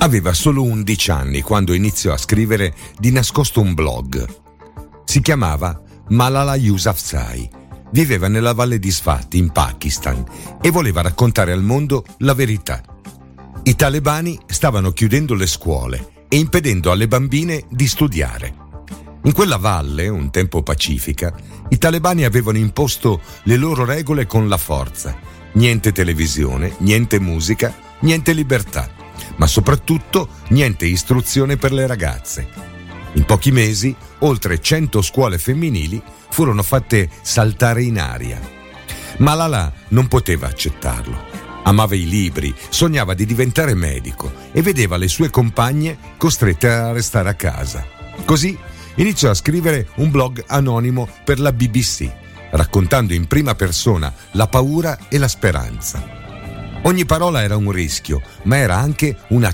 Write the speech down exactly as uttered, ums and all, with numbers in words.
Aveva solo undici anni quando iniziò a scrivere di nascosto un blog. Si chiamava Malala Yousafzai. Viveva nella Valle di Swat, in Pakistan, e voleva raccontare al mondo la verità. I talebani stavano chiudendo le scuole e impedendo alle bambine di studiare. In quella valle, un tempo pacifica, i talebani avevano imposto le loro regole con la forza. Niente televisione, niente musica, niente libertà, ma soprattutto niente istruzione per le ragazze. In pochi mesi, oltre cento scuole femminili furono fatte saltare in aria. Malala non poteva accettarlo. Amava i libri, sognava di diventare medico e vedeva le sue compagne costrette a restare a casa. Così iniziò a scrivere un blog anonimo per la B B C, raccontando in prima persona la paura e la speranza. Ogni parola era un rischio, ma era anche una